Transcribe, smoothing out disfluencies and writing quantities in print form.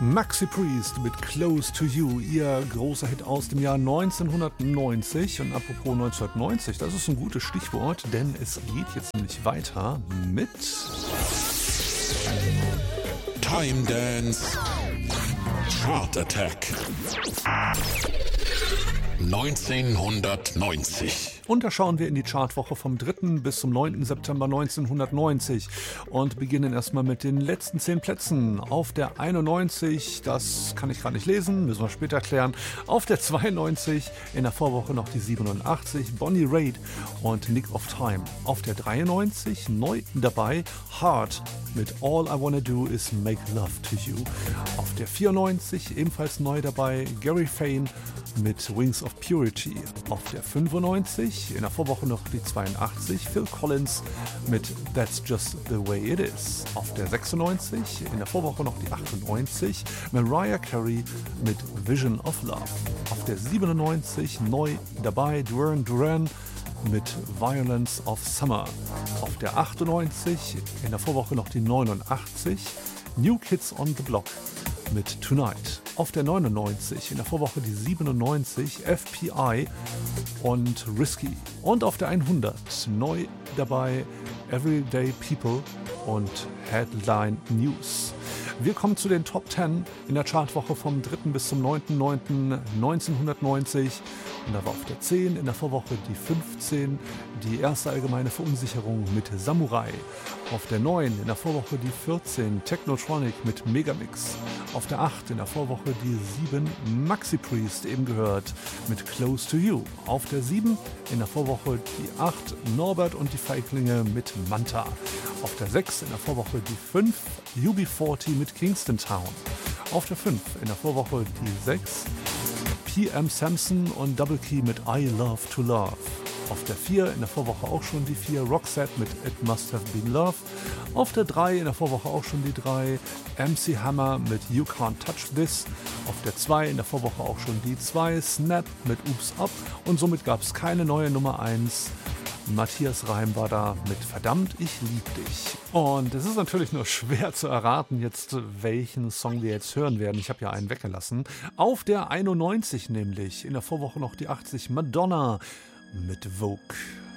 Maxi Priest mit Close to You, ihr großer Hit aus dem Jahr 1990. Und apropos 1990, das ist ein gutes Stichwort, denn es geht jetzt nämlich weiter mit Time Dance Chart Attack 1990. Und da schauen wir in die Chartwoche vom 3. bis zum 9. September 1990 und beginnen erstmal mit den letzten 10 Plätzen. Auf der 91, das kann ich gerade nicht lesen, müssen wir später klären. Auf der 92, in der Vorwoche noch die 87, Bonnie Raitt und Nick of Time. Auf der 93, neu dabei, Heart mit All I Wanna Do Is Make Love to You. Auf der 94, ebenfalls neu dabei, Gary Fane mit Wings of Purity. Auf der 95, in der Vorwoche noch die 82, Phil Collins mit That's Just the Way It Is. Auf der 96, in der Vorwoche noch die 98, Mariah Carey mit Vision of Love. Auf der 97, neu dabei, Duran Duran mit Violence of Summer. Auf der 98, in der Vorwoche noch die 89, New Kids on the Block mit Tonight. Auf der 99, in der Vorwoche die 97, FPI und Risky. Und auf der 100, neu dabei, Everyday People und Headline News. Wir kommen zu den Top 10 in der Chartwoche vom 3. bis zum 9.9.1990. Und da war auf der 10, in der Vorwoche die 15, die erste allgemeine Verunsicherung mit Samurai. Auf der 9, in der Vorwoche die 14, Technotronic mit Megamix. Auf der 8, in der Vorwoche die 7, Maxi Priest, eben gehört, mit Close to You. Auf der 7, in der Vorwoche die 8, Norbert und die Feiglinge mit Manta. Auf der 6, in der Vorwoche die 5, UB40 mit Kingston Town. Auf der 5, in der Vorwoche die 6, PM Samson und Double Key mit I Love to Love. Auf der 4, in der Vorwoche auch schon die 4, Roxette mit It Must Have Been Love. Auf der 3, in der Vorwoche auch schon die 3, MC Hammer mit You Can't Touch This. Auf der 2, in der Vorwoche auch schon die 2, Snap mit Oops Up. Und somit gab es keine neue Nummer 1. Matthias Reim war da mit Verdammt, ich lieb dich. Und es ist natürlich nur schwer zu erraten jetzt, welchen Song wir jetzt hören werden. Ich habe ja einen weggelassen. Auf der 91 nämlich, in der Vorwoche noch die 80, Madonna mit Vogue.